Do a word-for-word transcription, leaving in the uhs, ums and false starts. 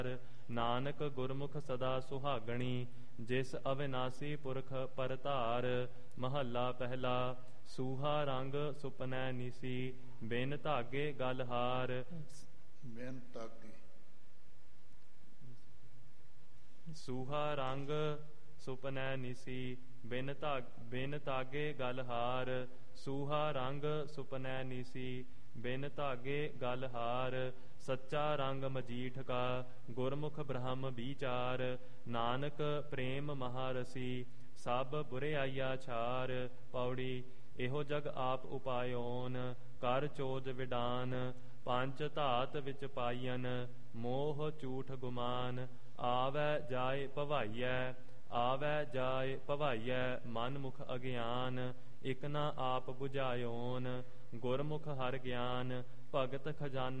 ਨਾਨਕ ਗੁਰਮੁਖ ਸਦਾ ਸੁਹਾਗਣੀ, ਜਿਸ ਅਵਿਨਾਸੀ ਪੁਰਖ ਪਰਧਾਰ। ਮਹੱਲਾ ਪਹਿਲਾ। ਸੂਹਾ ਰੰਗ ਸੁਪਨੈ ਨਿਸੀ, ਬਿਨ ਧਾਗੇ ਗਲ ਹਾਰ। ਬਿਨ ਧਾਗੇ ਸੂਹਾ ਰੰਗ ਸੁਪਨੈ ਨਿਸੀ, ਬਿਨ ਧਾਗ ਬਿਨ ਧਾਗੇ ਗਲ ਹਾਰ। ਸੂਹਾ ਰੰਗ ਸੁਪਨੈ ਨਿਸੀ, ਬਿਨ ਧਾਗੇ ਗਲ ਹਾਰ। ਸੱਚਾ ਰੰਗ ਮਜੀਠ ਕਾ, ਗੁਰਮੁਖ ਬ੍ਰਹਮ ਵਿਚਾਰ। ਨਾਨਕ ਪ੍ਰੇਮ ਮਹਾਰਸੀ, ਸਭ ਬੁਰਿਆਈਆ ਛਾਰ। ਪੌੜੀ। ਇਹੋ ਜਗ ਆਪ ਉਪਾਇਓਨ, ਕਰ ਚੋਜ ਵਿਡਾਨ। ਪੰਜ ਧਾਤ ਵਿੱਚ ਪਾਈਨ, ਮੋਹ ਝੂਠ ਗੁਮਾਨ। ਆਵੈ ਜਾਇ ਭਵਾਈਐ, ਆਵੈ ਜਾਇ ਭਵਾਈਐ। ਮਨ ਮੁਖ ਅਗਿਆਨ, ਇਕ ਨਾ ਆਪ ਬੁਝਾਇਓਨ। ਗੁਰਮੁਖ ਹਰਿ ਗਿਆਨ, ਭਗਤ ਖਜ਼ਾਨਾ